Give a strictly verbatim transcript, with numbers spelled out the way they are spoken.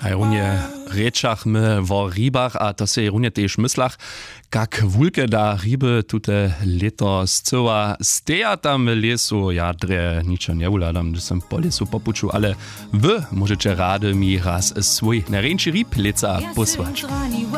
A runie rečach my wo ribach, a to se runie tež myslach, kak wulke da riby tute leto zcyła steja tam w lesu, ja dre niczo nie uladam, gdy sam po lesu popuczu, ale wy możecie rady mi raz swój nareńczy rib leca posłać.